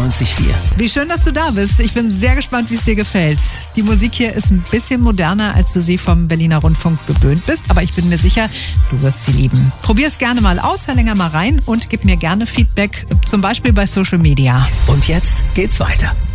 94.4. Wie schön, dass du da bist. Ich bin sehr gespannt, wie es dir gefällt. Die Musik hier ist ein bisschen moderner, als du sie vom Berliner Rundfunk gewöhnt bist, aber ich bin mir sicher, du wirst sie lieben. Probier es gerne mal aus, hör länger mal rein und gib mir gerne Feedback, zum Beispiel bei Social Media. Und jetzt geht's weiter.